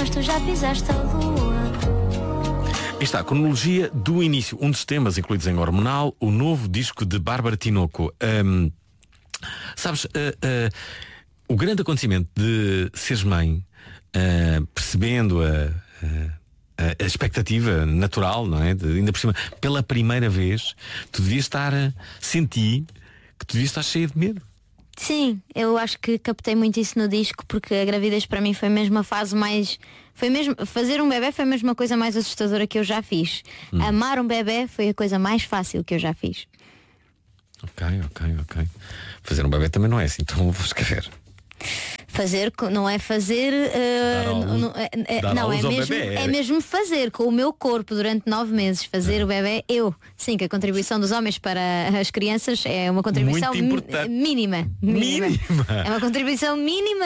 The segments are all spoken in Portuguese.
mas tu já pisaste a lua. Está a cronologia do início, um dos temas incluídos em Hormonal, o novo disco de Bárbara Tinoco. Sabes, o grande acontecimento de seres mãe, percebendo a expectativa natural, não é? Ainda por cima, pela primeira vez, tu devias estar, senti que tu devias estar cheia de medo. Sim, eu acho que captei muito isso no disco, porque a gravidez para mim foi mesmo a fase mais... Foi mesmo, fazer um bebê foi mesmo a coisa mais assustadora que eu já fiz. Amar um bebê foi a coisa mais fácil que eu já fiz. Ok. Fazer um bebê também não é assim, então vou escrever. Fazer não é fazer, não é mesmo, é mesmo fazer com o meu corpo durante 9 meses. Fazer o bebê, sim, que a contribuição dos homens para as crianças é uma contribuição mínima. É uma contribuição mínima.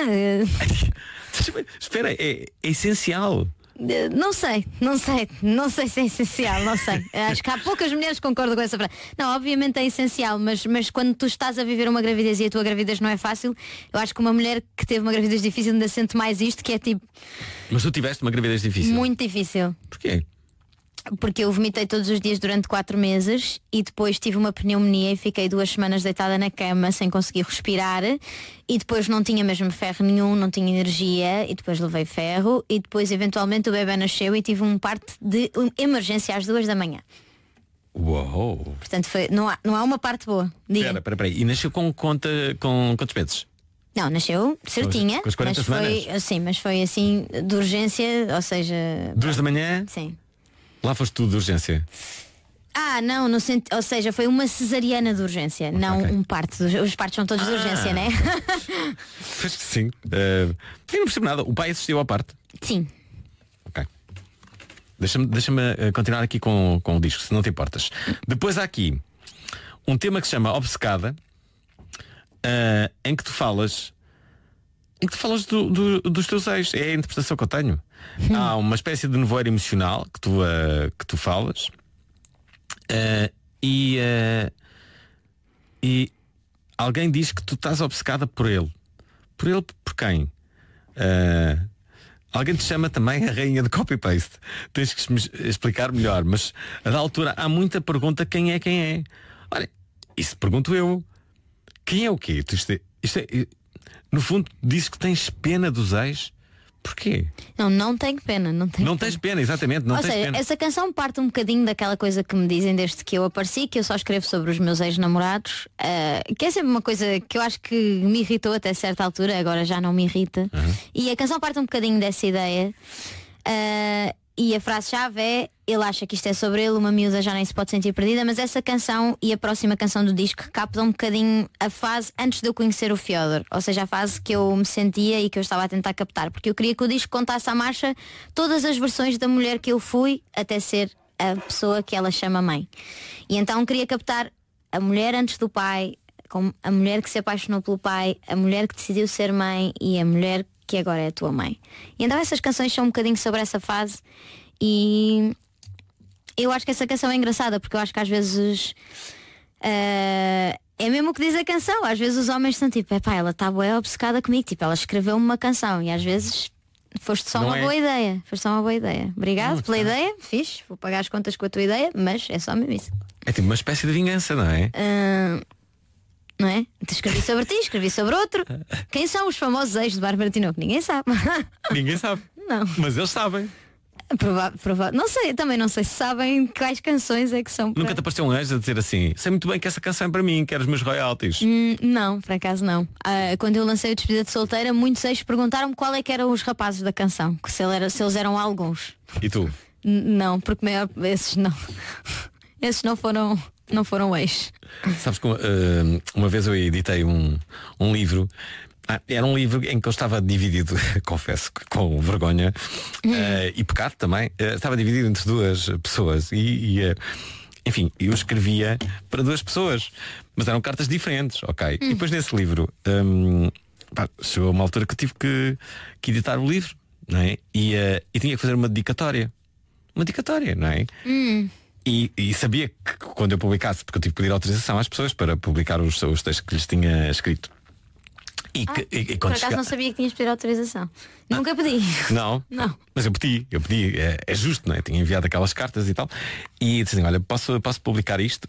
Espera, é essencial. Não sei se é essencial, não sei. Acho que há poucas mulheres que concordam com essa frase. Não, obviamente é essencial, mas quando tu estás a viver uma gravidez e a tua gravidez não é fácil, eu acho que uma mulher que teve uma gravidez difícil ainda sente mais isto, que é tipo... Mas tu tiveste uma gravidez difícil? Muito difícil. Porquê? Porque eu vomitei todos os dias durante 4 meses e depois tive uma pneumonia e fiquei 2 semanas deitada na cama sem conseguir respirar, e depois não tinha mesmo ferro nenhum, não tinha energia, e depois levei ferro, e depois eventualmente o bebê nasceu e tive um parto de emergência às 2 da manhã. Uou! Portanto não há uma parte boa. Espera, e nasceu com quantos meses? Não, nasceu certinha, com as 40 semanas? Mas foi assim de urgência, ou seja... 2 da manhã? Sim. Lá foste tu de urgência? Não, ou seja, foi uma cesariana de urgência, não um parto. Os partos são todos de urgência, né? Acho que sim. Eu não percebo nada. O pai assistiu ao parto? Sim. Ok. Deixa-me continuar aqui com o disco, se não te importas. Depois há aqui um tema que se chama Obcecada, em que tu falas dos teus ex. É a interpretação que eu tenho. Há uma espécie de nevoeiro emocional que tu falas, e alguém diz que tu estás obcecada por ele. Por quem? Alguém te chama também a rainha de copy-paste. Tens que me explicar melhor. Mas a da altura há muita pergunta: quem é? Olha, isso pergunto eu. Quem é o quê? No fundo dizes que tens pena dos ex. Porquê? Não tenho pena. Não tens pena, exatamente. Ou seja, essa canção parte um bocadinho daquela coisa que me dizem desde que eu apareci, que eu só escrevo sobre os meus ex-namorados, que é sempre uma coisa que eu acho que me irritou até certa altura, agora já não me irrita. E a canção parte um bocadinho dessa ideia. E a frase-chave é: ele acha que isto é sobre ele, uma miúda já nem se pode sentir perdida. Mas essa canção e a próxima canção do disco captam um bocadinho a fase antes de eu conhecer o Fiodor. Ou seja, a fase que eu me sentia e que eu estava a tentar captar. Porque eu queria que o disco contasse à marcha todas as versões da mulher que eu fui até ser a pessoa que ela chama mãe. E então queria captar a mulher antes do pai, a mulher que se apaixonou pelo pai, a mulher que decidiu ser mãe e a mulher que agora é a tua mãe. E então essas canções são um bocadinho sobre essa fase. E eu acho que essa canção é engraçada, porque eu acho que às vezes é mesmo o que diz a canção. Às vezes os homens estão tipo: ela está bué obcecada comigo, tipo, ela escreveu-me uma canção. E às vezes foste só uma boa ideia. Foste só uma boa ideia. Obrigado pela ideia, fixe, vou pagar as contas com a tua ideia, mas é só mesmo isso. É tipo uma espécie de vingança, não é? Não é? Escrevi sobre ti, escrevi sobre outro. Quem são os famosos ex de Bárbara Tinoco? Ninguém sabe. Ninguém sabe. Não. Mas eles sabem. Não sei, também não sei se sabem quais canções é que são. Nunca te apareceu um anjo a dizer assim: sei muito bem que essa canção é para mim, quero os meus royalties? Não, por acaso não. Quando eu lancei o Despedida de Solteira, muitos ex perguntaram-me qual é que eram os rapazes da canção, se eles eram alguns. E tu? Não, porque esses não. Esses não foram ex. Sabes que uma vez eu editei um livro. Era um livro em que eu estava dividido, confesso, com vergonha e pecado também. Estava dividido entre 2 pessoas enfim, eu escrevia para 2 pessoas, mas eram cartas diferentes, ok? E depois nesse livro chegou uma altura que eu tive que editar o livro, não é? E tinha que fazer uma dedicatória, não é? E sabia que quando eu publicasse, porque eu tive que pedir autorização às pessoas para publicar os textos que lhes tinha escrito. Por acaso não sabia que tinhas de pedir autorização. Nunca pedi. Não, Não. mas eu pedi, é justo, não é? Tinha enviado aquelas cartas e tal. E disse assim, olha, posso publicar isto?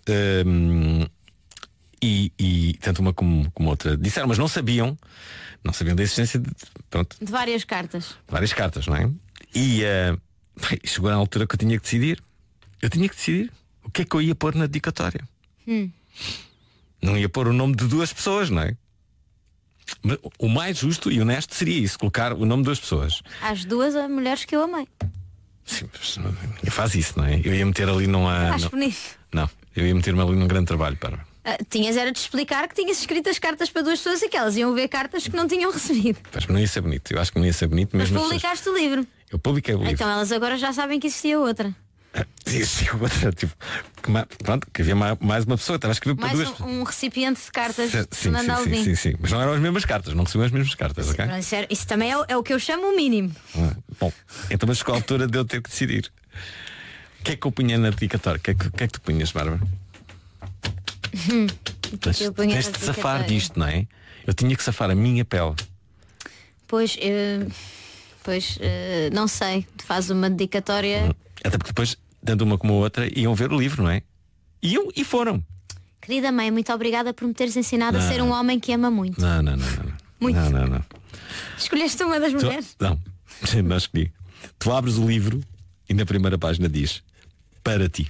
E tanto uma como outra disseram, mas não sabiam da existência de várias cartas. Várias cartas, não é? E chegou a altura que eu tinha que decidir. Eu tinha que decidir o que é que eu ia pôr na dedicatória. Não ia pôr o nome de duas pessoas, não é? Mas o mais justo e honesto seria isso, colocar o nome de duas pessoas. As duas mulheres que eu amei. Sim, mas faz isso, não é? Eu ia meter ali Acho bonito. Não, eu ia meter-me ali num grande trabalho para. Tinhas era de explicar que tinhas escrito as cartas para duas pessoas e que elas iam ver cartas que não tinham recebido. Mas não ia ser bonito, eu acho que não ia ser bonito mesmo. Mas publicaste o livro. Eu publiquei o livro. Então elas agora já sabem que existia outra. Existia outra, tipo, que havia mais uma pessoa, estava a escrever para duas pessoas. Um recipiente de cartas. Sim. Mas não eram as mesmas cartas, não recebiam as mesmas cartas, ok? Isso também é o que eu chamo o mínimo. Bom, então mas chegou a altura de eu ter que decidir. O que é que eu punha na dedicatória? O que é que tu punhas, Bárbara? Tens de safar disto, não é? Eu tinha que safar a minha pele. Pois, não sei. Faz uma dedicatória. Até porque depois, tanto uma como a outra, iam ver o livro, não é? Iam e foram. Querida mãe, muito obrigada por me teres ensinado a ser um homem que ama muito. Não. Muito. Não. Escolheste uma das mulheres? Não escolhi. Tu abres o livro e na primeira página diz para ti.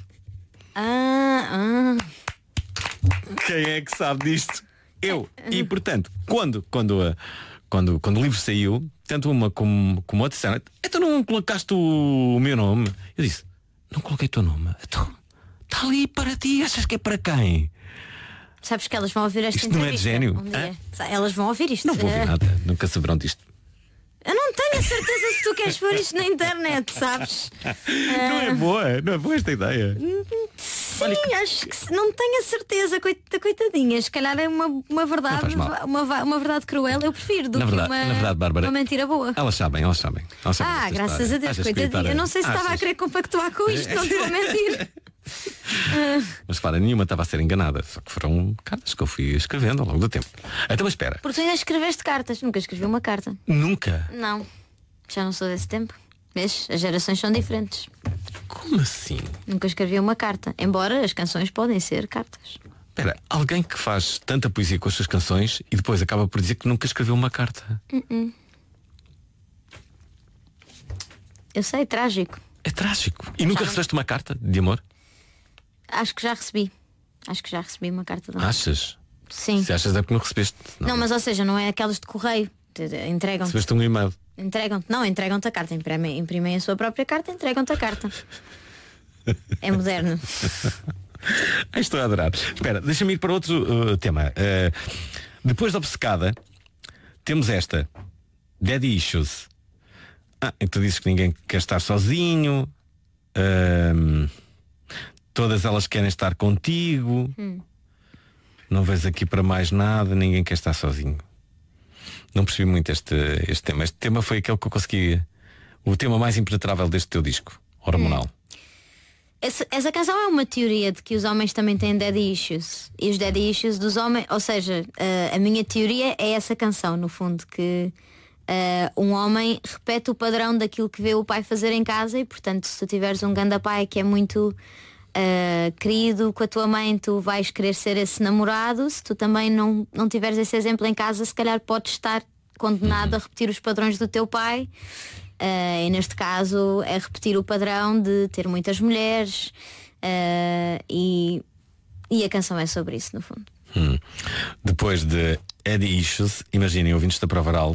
Quem é que sabe disto? Eu. E portanto, quando o livro saiu, tanto uma como outra disseram, então não colocaste o meu nome? Eu disse, não coloquei o teu nome. Então, está ali para ti, achas que é para quem? Sabes que elas vão ouvir esta isto entrevista. Não é de gênio? Elas vão ouvir isto. Não vou ouvir nada, nunca saberão disto. Eu não tenho a certeza se tu queres pôr isto na internet, sabes? Não é boa esta ideia. Sim, acho que não tenho a certeza, coitadinha. Se calhar é uma verdade, uma verdade cruel, eu prefiro do que na verdade, Bárbara, uma mentira boa. Elas sabem. Graças a Deus, coitadinha. Eu não sei se estava a querer compactuar com isto, não te vou mentir. Mas para nenhuma estava a ser enganada. Só que foram cartas que eu fui escrevendo ao longo do tempo. Então mas espera. Porque tu ainda escreveste cartas. Nunca escrevi uma carta. Nunca? Não, já não sou desse tempo. Vês, as gerações são diferentes. Como assim? Nunca escrevi uma carta. Embora as canções podem ser cartas. Espera, alguém que faz tanta poesia com as suas canções e depois acaba por dizer que nunca escreveu uma carta. Eu sei, trágico. É trágico. E nunca recebeste uma carta de amor? Acho que já recebi. Uma carta de amor. Achas? Sim. Se achas é porque não recebeste. Não, mas ou seja, não é aquelas de correio. Entregam-te. Recebeste um e-mail. Entregam-te a carta. Imprimem a sua própria carta, entregam-te a carta. É moderno. Estou a adorar. Espera, deixa-me ir para outro tema. Depois da obcecada, temos esta Daddy Issues. Então dizes que ninguém quer estar sozinho. Todas elas querem estar contigo. Não vês aqui para mais nada. Ninguém quer estar sozinho. Não percebi muito este tema. Este tema foi aquele que eu consegui. O tema mais impenetrável deste teu disco, Hormonal. Essa canção é uma teoria de que os homens também têm daddy issues. E os daddy issues dos homens. Ou seja, a minha teoria é essa canção, no fundo, que um homem repete o padrão daquilo que vê o pai fazer em casa. E portanto, se tu tiveres um ganda pai que é muito querido com a tua mãe, tu vais querer ser esse namorado. Se tu também não tiveres esse exemplo em casa, se calhar podes estar condenado a repetir os padrões do teu pai. E neste caso é repetir o padrão de ter muitas mulheres. E a canção é sobre isso, no fundo. Depois de Daddy Issues, imaginem, ouvintes da Prova Oral.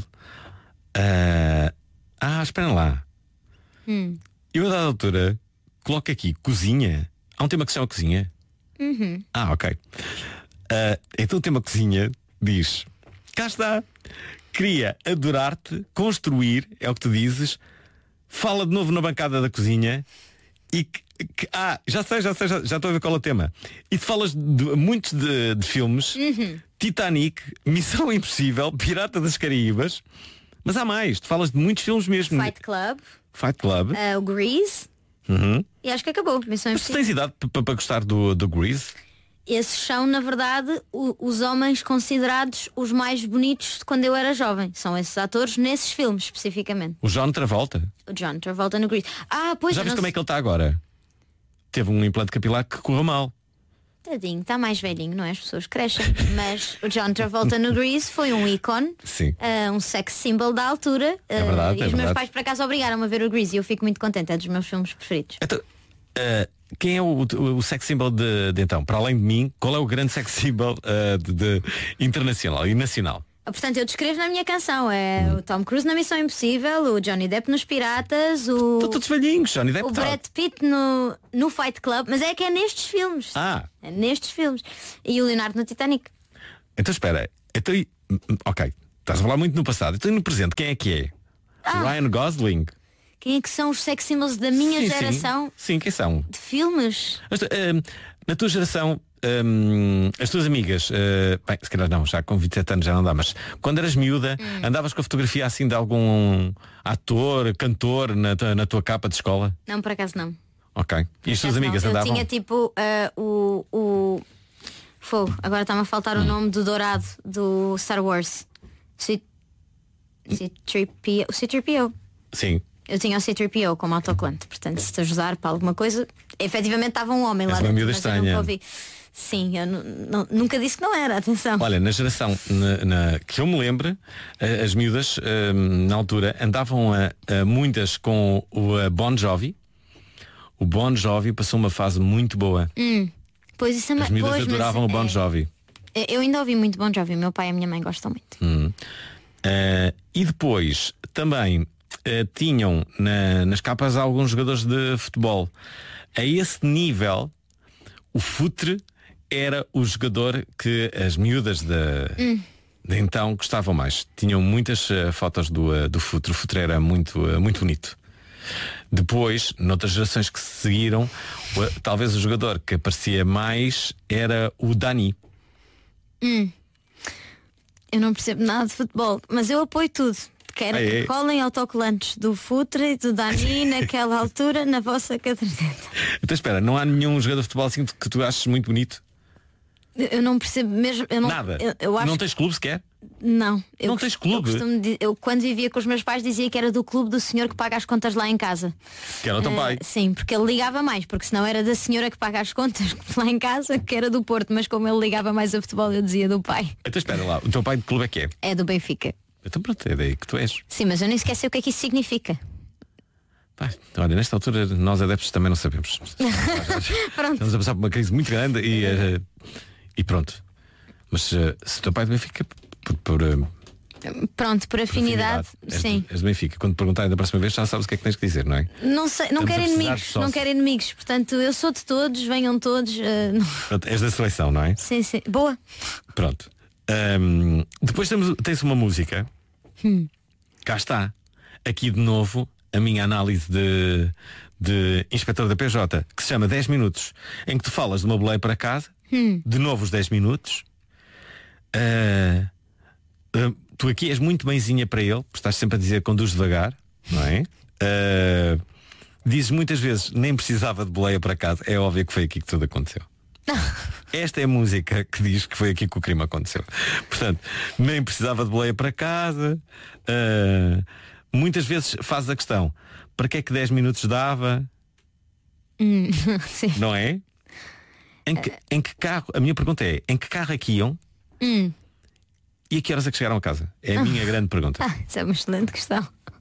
Esperem lá. Eu a dada altura coloco aqui cozinha. Há um tema que se chama cozinha? Ok. Então o tema cozinha diz: cá está, queria adorar-te, construir, é o que tu dizes. Fala de novo na bancada da cozinha. E já estou a ver qual é o tema. E tu falas de muitos de filmes. Titanic, Missão Impossível, Pirata das Caraíbas. Mas há mais, tu falas de muitos filmes mesmo. Fight Club. O Grease. E acho que acabou. Missão Mas tu tens idade para gostar do Grease? esses são, na verdade, os homens considerados os mais bonitos de quando eu era jovem. São esses atores nesses filmes, especificamente. O John Travolta. O John Travolta no Grease. Pois já viste como é que ele está agora? Teve um implante capilar que correu mal. Tadinho, está mais velhinho, não é? As pessoas crescem. Mas o John Travolta no Grease foi um ícone. Sim. Um sex symbol da altura. É verdade, e os meus pais, por acaso, obrigaram-me a ver o Grease e eu fico muito contente. É dos meus filmes preferidos. Então, quem é o sex symbol de então? Para além de mim, qual é o grande sex symbol de internacional e nacional? Portanto, eu descrevo na minha canção. É o Tom Cruise na Missão Impossível, o Johnny Depp nos Piratas, Estão todos velhinhos, Johnny Depp. O Brad Pitt no Fight Club. Mas é que é nestes filmes. É nestes filmes. E o Leonardo no Titanic. Então espera. Ok, estás a falar muito no passado. Então no presente, quem é que é? Ryan Gosling. Quem é que são os sex symbols da minha geração? Sim, quem são? De filmes. Na tua geração, as tuas amigas, bem, se calhar não, já com 27 anos já não dá, mas quando eras miúda, andavas com a fotografia assim de algum ator, cantor na tua capa de escola? Não, por acaso não. Ok. E as tuas amigas andavam? Eu tinha tipo o fogo. Agora está-me a faltar o nome do dourado do Star Wars. C-3PO. Sim. Eu tinha o C-3PO como autocolante. Portanto, se te ajudar para alguma coisa, efetivamente estava um homem lá dentro, mas eu nunca ouvi. Sim, eu nunca disse que não era, atenção. Olha, na geração que eu me lembro, as miúdas na altura andavam muitas com o Bon Jovi. O Bon Jovi passou uma fase muito boa. Pois isso as miúdas adoravam o Bon Jovi. Eu ainda ouvi muito Bon Jovi. Meu pai e a minha mãe gostam muito. E depois também tinham nas capas alguns jogadores de futebol. A esse nível, o futre era o jogador que as miúdas de então gostavam mais. Tinham muitas fotos do futre. O futre era muito bonito. Depois, noutras gerações que se seguiram, talvez o jogador que aparecia mais era o Dani. Eu não percebo nada de futebol, mas eu apoio tudo. Quero que colhem autocolantes do futre e do Dani naquela altura na vossa caderneta. Então espera, não há nenhum jogador de futebol assim que tu aches muito bonito? Eu não percebo mesmo. Nada? Eu acho não tens clube sequer? Não. Não tens clube? Eu quando vivia com os meus pais dizia que era do clube do senhor que paga as contas lá em casa. Que era o teu pai? Sim, porque ele ligava mais, porque senão era da senhora que paga as contas lá em casa, que era do Porto, mas como ele ligava mais a futebol, eu dizia do pai. Então espera lá, o teu pai de clube é que é? É do Benfica. Então pronto, é daí que tu és. Sim, mas eu nem sequer sei o que é que isso significa. Olha, nesta altura nós adeptos também não sabemos. Estamos a passar por uma crise muito grande e pronto. Mas se o teu pai é do Benfica Pronto, por afinidade, sim. És do Benfica. Quando perguntarem da próxima vez já sabes o que é que tens que dizer, não é? Não sei, não quero inimigos, não quero inimigos. Portanto, eu sou de todos, venham todos. Pronto, és da seleção, não é? Sim, sim. Boa. Pronto. Depois tens uma música. Cá está. Aqui de novo a minha análise de inspetor da PJ, que se chama 10 minutos, em que tu falas de uma boleia para casa, de novo os 10 minutos. Tu aqui és muito bemzinha para ele, porque estás sempre a dizer conduz devagar, não é? Dizes muitas vezes nem precisava de boleia para casa. É óbvio que foi aqui que tudo aconteceu. Esta é a música que diz que foi aqui que o crime aconteceu. Portanto, nem precisava de boleia para casa. Muitas vezes faz a questão: para que é que 10 minutos dava? Sim. Não é? Em que carro? A minha pergunta é: em que carro é que iam? E a que horas é que chegaram a casa? É a minha grande pergunta. Isso é uma excelente questão.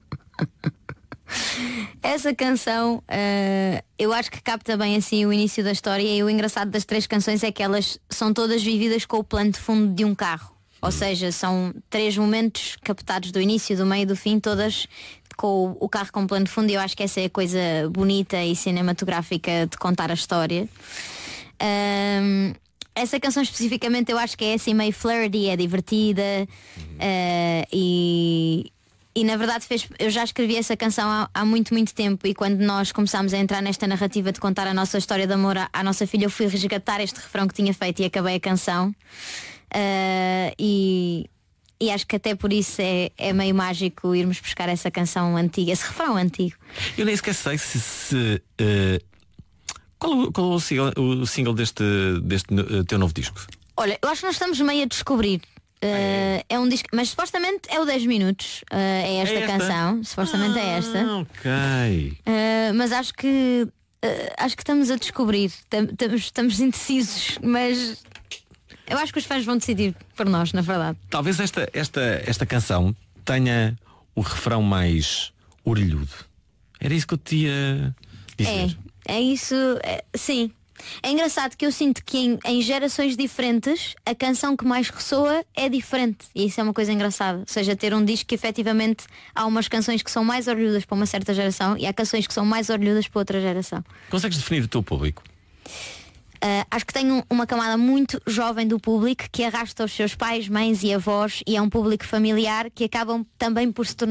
Essa canção eu acho que capta bem assim o início da história. E o engraçado das 3 canções é que elas são todas vividas com o plano de fundo de um carro. Ou seja, são 3 momentos captados do início, do meio e do fim, todas com o carro como plano de fundo. E eu acho que essa é a coisa bonita e cinematográfica de contar a história. Essa canção especificamente eu acho que é assim meio flirty, é divertida. E na verdade eu já escrevi essa canção há muito tempo. E quando nós começámos a entrar nesta narrativa de contar a nossa história de amor à nossa filha, eu fui resgatar este refrão que tinha feito e acabei a canção. E acho que até por isso é meio mágico irmos buscar essa canção antiga, esse refrão antigo. Eu nem sequer sei se Qual é o single deste teu novo disco? Olha, eu acho que nós estamos meio a descobrir. É um disco, mas supostamente é o 10 minutos. É esta canção. Supostamente é esta. Ok. Mas acho que estamos a descobrir. Estamos indecisos, mas eu acho que os fãs vão decidir por nós, na verdade. Talvez esta canção tenha o refrão mais orelhudo. Era isso que eu te ia dizer. É isso, sim. É engraçado que eu sinto que em gerações diferentes a canção que mais ressoa é diferente. E isso é uma coisa engraçada. Ou seja, ter um disco que efetivamente há umas canções que são mais orelhudas para uma certa geração e há canções que são mais orelhudas para outra geração. Consegues definir o teu público? Acho que tenho uma camada muito jovem do público que arrasta os seus pais, mães e avós, e é um público familiar que acabam também por se tornar